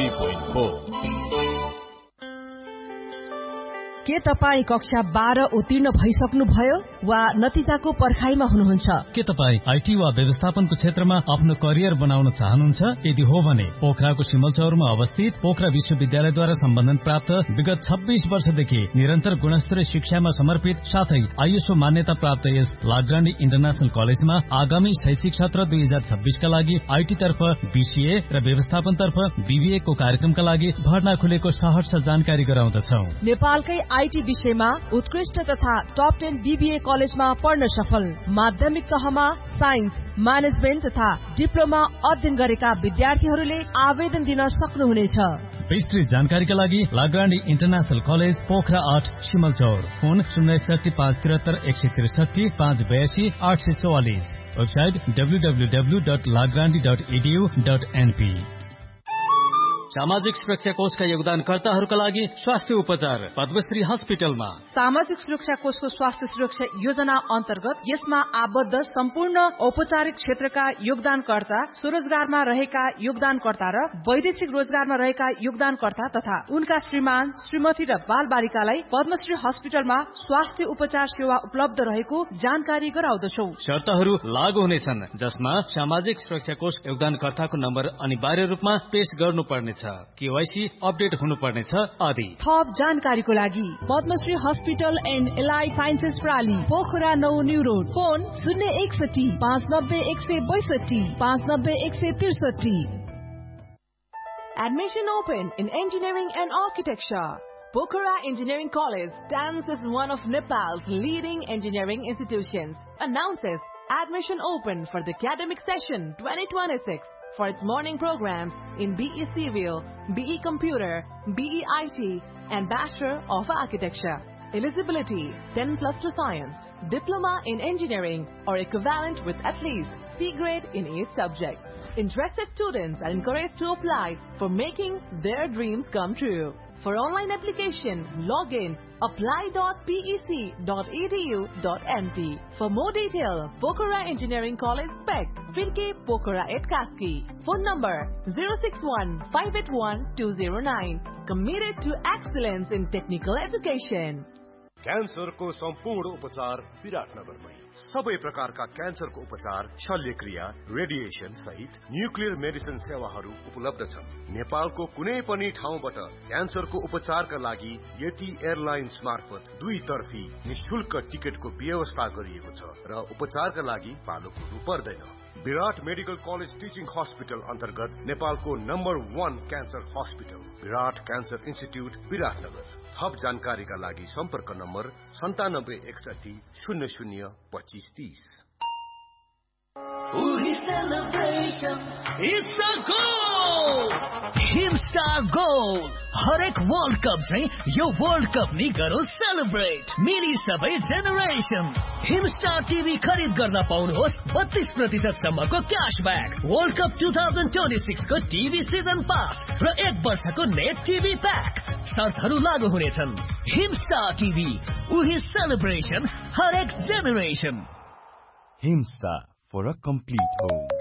93.4। के तपाई कक्षा 12 उत्तीर्ण भइसक्नुभयो वा नतिजाको पर्खाइमा हुनुहुन्छ? के तपाई आईटी वा व्यवस्थापनको क्षेत्रमा आफ्नो करियर बनाउन चाहनुहुन्छ? यदि हो भने पोखराको सिमलचौरमा अवस्थित पोखरा विश्वविद्यालयद्वारा सम्बन्धन प्राप्त विगत 26 वर्षदेखि निरन्तर गुणस्तरीय शिक्षामा समर्पित साथै आईएसओ मान्यता प्राप्त यस लाग्रान्डी इन्टरनेशनल कलेजमा आगामी शैक्षिक सत्र 2026 का लागि आईटी तर्फ बीसीए र व्यवस्थापन तर्फ बीबीए को कार्यक्रमका लागि भर्ना खुलेको सहर्ष जानकारी गराउँदछौ। नेपालकै आईटी विषयमा उत्कृष्ट तथा टप 10 बीबीए कलेजमा पढ्न सफल, माध्यमिक तहमा साइन्स, म्यानेजमेन्ट तथा डिप्लोमा अध्ययन गरेका विद्यार्थीहरूले आवेदन दिन सक्नुहुनेछ। विस्तृत जानकारीका लागि लाग्रान्डी international college Pokhara 8 Simalchaur, phone 061 573 163 582 844, website www.lagrandi.edu.np। सामाजिक सुरक्षा कोषका योगदानकर्ताहरूका लागि स्वास्थ्य उपचार पद्मश्री हस्पिटलमा। सामाजिक सुरक्षा कोषको स्वास्थ्य सुरक्षा योजना अन्तर्गत यसमा आबद्ध सम्पूर्ण औपचारिक क्षेत्रका योगदानकर्ता, स्वरोजगारमा रहेका योगदानकर्ता र वैदेशिक रोजगारमा रहेका योगदानकर्ता तथा उनका श्रीमान, श्रीमती र बाल बालिकालाई पद्मश्री हस्पिटलमा स्वास्थ्य उपचार सेवा उपलब्ध रहेको जानकारी गराउँदछौ। शर्तहरू लागू हुनेछन्, जसमा सामाजिक सुरक्षा कोष योगदानकर्ताको नम्बर अनिवार्य रूपमा पेश गर्नुपर्नेछ, केवाईसी अपडेट हुनुपर्नेछ आदि। थप जानकारीको लागि Padmashri hospital and allied sciences प्राली, Pokhara 9 new road, phone 061 590 162 590 163। Admission open in engineering and architecture. Pokhara Engineering College stands as one of Nepal's leading engineering institutions. Announces admission open for the academic session 2026 for its morning programs in BE Civil, BE Computer, BE IT, and Bachelor of Architecture. Eligibility 10+2 Science, Diploma in Engineering or equivalent with at least C grade in each subject. Interested students are encouraged to apply for making their dreams come true. For online application, log in apply.pec.edu.np. For more detail, Pokhara Engineering College, Pek, Firke, Pokhara at Kaski. Phone number 061-581-209. Committed to excellence in technical education. Cancer को सम्पूर्ण उपचार विराटनगरमै। सबै प्रकारका क्यान्सरको उपचार, शल्यक्रिया, radiation सहित nuclear medicine सेवाहरू उपलब्ध छन्। नेपालको कुनै पनि ठाउँबाट क्यान्सरको उपचारका लागि यति एयरलाइन्स मार्फत 2 तर्फी निशुल्क टिकटको व्यवस्था गरिएको छ र उपचारका लागि पालो कुर्नु पर्दैन। विराट मेडिकल कलेज टिचिङ हस्पिटल अन्तर्गत नेपालको नम्बर 1 क्यान्सर हस्पिटल विराट क्यान्सर इन्स्टिट्युट विराटनगर। थप जानकारीका लागि सम्पर्क number 9761 00 2530। It's a goal! Himstar Gold! हरेक वर्ल्ड कप चाहिँ यो वर्ल्ड कप नि गरौँ सेलिब्रेट। मिली सबै जेनेरेसन। हिमस्टार टिभी खरिद गर्न पाउनुहोस् 32% सम्मको क्याशब्याक, वर्ल्ड कप 2026 को टिभी सिजन पास र 1 वर्षको नेट टिभी प्याक। शर्तहरू लागू हुनेछन्। हिमस्टार टिभी, उही सेलिब्रेसन, हरेक generation. Himstar for a complete home.